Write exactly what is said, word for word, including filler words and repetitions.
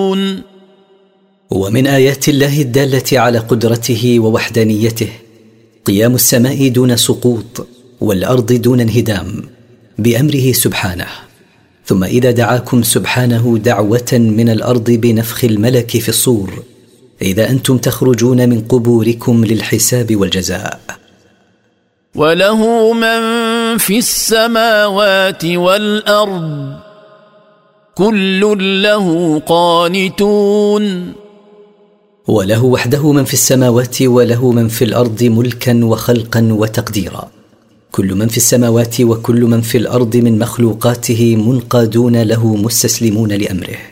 ومن آيات الله الدالة على قدرته ووحدانيته قيام السماء دون سقوط والأرض دون انهدام بأمره سبحانه، ثم إذا دعاكم سبحانه دعوة من الأرض بنفخ الملك في الصور إذا أنتم تخرجون من قبوركم للحساب والجزاء. وله من في السماوات والأرض كل له قانتون. وله وحده من في السماوات وله من في الأرض ملكا وخلقا وتقديرا، كل من في السماوات وكل من في الأرض من مخلوقاته منقادون له مستسلمون لأمره.